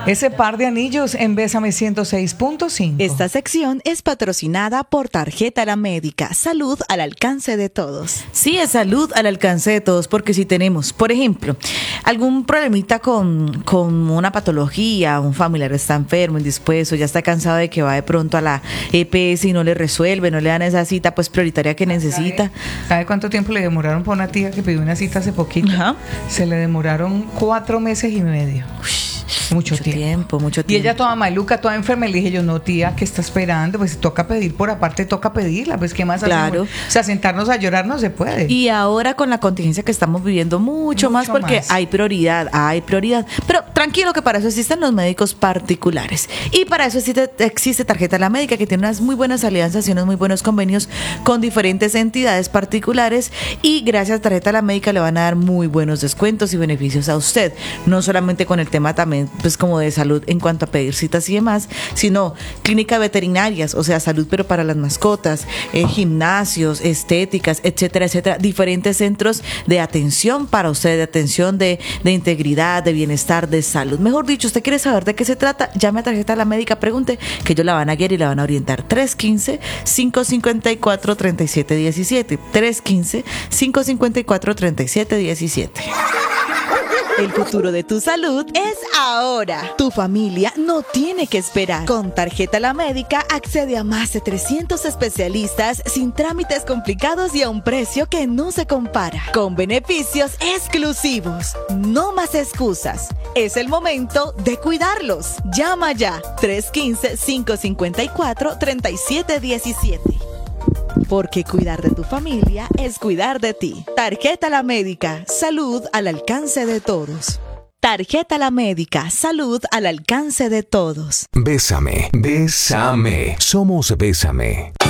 Ese par de anillos en Bésame 106.5. Esta sección es patrocinada por Tarjeta La Médica. Salud al alcance de todos. Sí, es salud al alcance de todos, porque si tenemos, por ejemplo, algún problemita con una patología, un familiar está enfermo, indispuesto, ya está cansado de que va de pronto a la EPS y no le resuelve, no le dan esa cita pues prioritaria que necesita. ¿Sabe cuánto tiempo le demoraron para una tía que pidió una cita hace poquito? Ajá. Se le demoraron 4 meses y medio. Mucho tiempo. Y ella toda maluca, toda enferma, y le dije yo, no tía, ¿qué está esperando? Pues si toca pedir por aparte, toca pedirla, pues ¿qué más claro. hacemos? O sea, sentarnos a llorar no se puede. Y ahora con la contingencia que estamos viviendo mucho más porque más. hay prioridad. Pero tranquilo que para eso existen los médicos particulares. Y para eso existe Tarjeta La Médica, que tiene unas muy buenas alianzas y unos muy buenos convenios con diferentes entidades particulares, y gracias a Tarjeta La Médica le van a dar muy buenos descuentos y beneficios a usted, no solamente con el tema también pues como de salud en cuanto a pedir citas y demás, sino clínicas veterinarias, o sea, salud pero para las mascotas, gimnasios, estéticas, etcétera, etcétera, diferentes centros de atención para usted, de atención de integridad, de bienestar, de salud. Mejor dicho, usted quiere saber de qué se trata, llame a Tarjeta La Médica, pregunte, que ellos la van a guiar y la van a orientar. 315-554-3717, 315-554-3717. El futuro de tu salud es ahora. Tu familia no tiene que esperar. Con Tarjeta La Médica accede a más de 300 especialistas sin trámites complicados y a un precio que no se compara. Con beneficios exclusivos. No más excusas. Es el momento de cuidarlos. Llama ya. 315-554-3717. Porque cuidar de tu familia es cuidar de ti. Tarjeta La Médica, salud al alcance de todos. Tarjeta La Médica, salud al alcance de todos. Bésame, bésame. Somos Bésame.